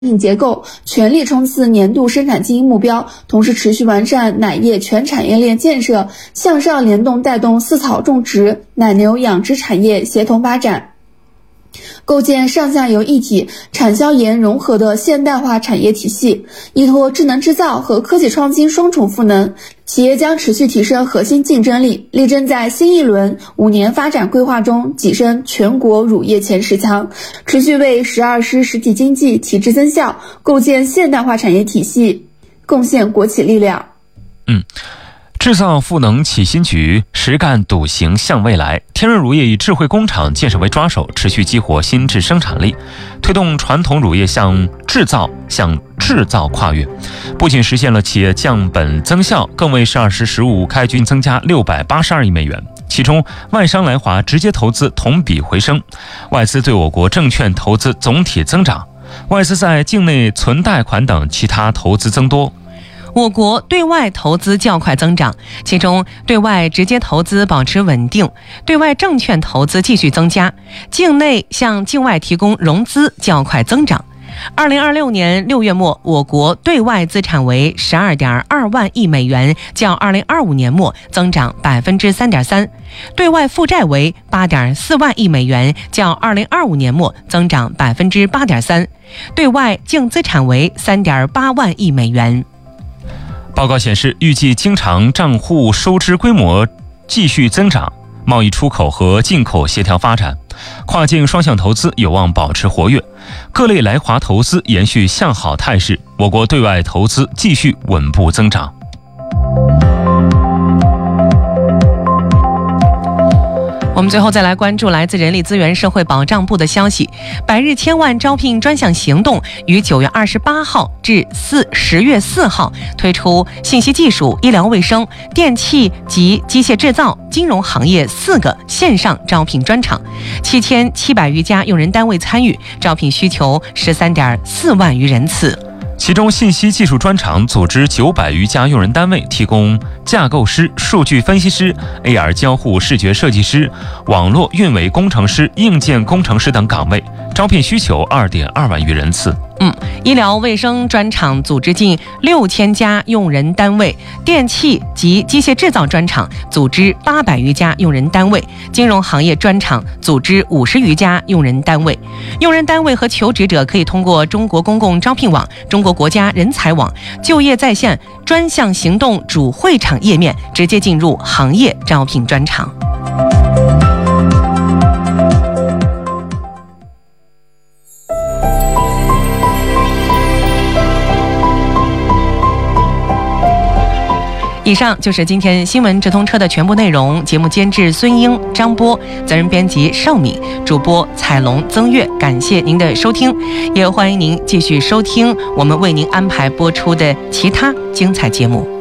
结构，全力冲刺年度生产经营目标，同时持续完善奶业全产业链建设，向上联动带动饲草种植、奶牛养殖产业协同发展，构建上下游一体、产销研融合的现代化产业体系。依托智能制造和科技创新双重赋能，企业将持续提升核心竞争力，力争在新一轮5年发展规划中跻身全国乳业前10强，持续为12师实体经济体制增效、构建现代化产业体系贡献国企力量。 制造赋能起新局，实干笃行向未来。天润乳业以智慧工厂建设为抓手，持续激活新质生产力，推动传统乳业向制造跨越。不仅实现了企业降本增效，更为12师实务开均增加682亿美元。其中，外商来华直接投资同比回升，外资对我国证券投资总体增长，外资在境内存贷款等其他投资增多。 我国对外投资较快增长，其中对外直接投资保持稳定，对外证券投资继续增加，境内向境外提供融资较快增长。2026年6月末，我国对外资产为12.2万亿美元，较2025年末增长3.3%；对外负债为8.4万亿美元，较2025年末增长8.3%；对外净资产为3.8万亿美元。 报告显示，预计经常账户收支规模继续增长，贸易出口和进口协调发展，跨境双向投资有望保持活跃，各类来华投资延续向好态势，我国对外投资继续稳步增长。 我们最后再来关注来自人力资源社会保障部的消息，百日千万招聘专项行动于9月28号至10月4号推出信息技术、医疗卫生、电气及机械制造、金融行业4个线上招聘专场，7700余家用人单位参与，招聘需求13.4万余人次。 其中，信息技术专场组织900余家用人单位，提供架构师、数据分析师、AR 交互视觉设计师、网络运维工程师、硬件工程师等岗位，招聘需求2.2万余人次。 医疗卫生专场组织近6000家用人单位，电气及机械制造专场组织800余家用人单位，金融行业专场组织50余家用人单位。用人单位和求职者可以通过中国公共招聘网、中国国家人才网、就业在线专项行动主会场页面直接进入行业招聘专场。以上就是今天新闻直通车的全部内容。节目监制孙英、张波，责任编辑邵敏，主播彩龙、曾月。感谢您的收听，也欢迎您继续收听我们为您安排播出的其他精彩节目。